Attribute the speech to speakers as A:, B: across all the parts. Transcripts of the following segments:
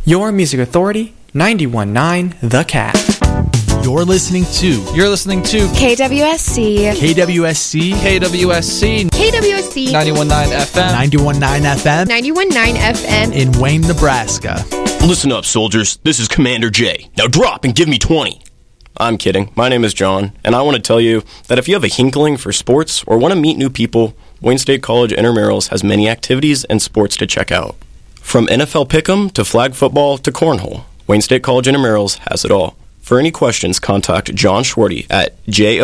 A: Your Music Authority, 91.9 The Cat.
B: You're listening to
C: KWSC.
B: KWSC.
D: KWSC.
C: KWSC.
D: 91.9 FM.
B: 91.9 FM
C: 91.9 FM.
B: in Wayne, Nebraska.
E: Listen up, soldiers. This is Commander J. Now drop and give me 20. I'm kidding. My name is John, and I want to tell you that if you have a hinkling for sports or want to meet new people, Wayne State College Intramurals has many activities and sports to check out. From NFL Pick'em to flag football to cornhole, Wayne State College Intramurals has it all. For any questions, contact John Schwarty at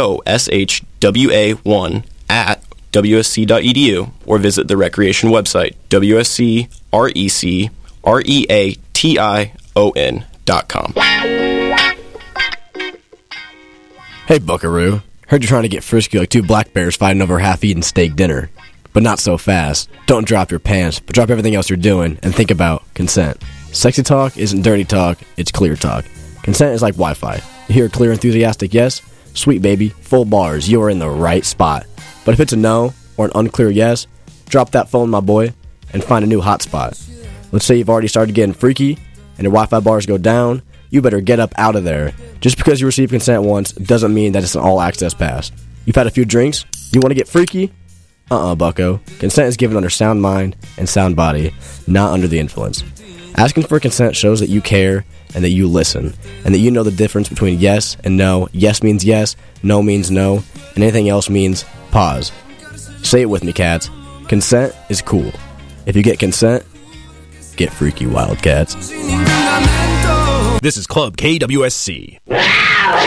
E: joshwa1@wsc.edu or visit the recreation website, wscreation.com.
F: Hey, Buckaroo. Heard you're trying to get frisky like two black bears fighting over half-eaten steak dinner. But not so fast. Don't drop your pants, but drop everything else you're doing and think about consent. Sexy talk isn't dirty talk, it's clear talk. Consent is like Wi-Fi. You hear a clear, enthusiastic yes? Sweet baby, full bars, you are in the right spot. But if it's a no, or an unclear yes, drop that phone, my boy, and find a new hotspot. Let's say you've already started getting freaky, and your Wi-Fi bars go down, you better get up out of there. Just because you receive consent once doesn't mean that it's an all-access pass. You've had a few drinks? You want to get freaky? Bucko. Consent is given under sound mind and sound body, not under the influence. Asking for consent shows that you care and that you listen, and that you know the difference between yes and no. Yes means yes, no means no, and anything else means pause. Say it with me, cats. Consent is cool. If you get consent, get freaky, wildcats.
B: This is Club KWSC.